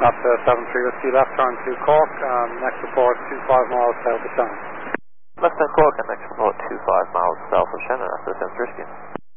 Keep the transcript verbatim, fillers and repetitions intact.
Got uh, seven three Whiskey left turn to Cork, um, next report two five miles south of Shannon. Left turn Cork and next report two five miles south of Shannon after seven Whiskey.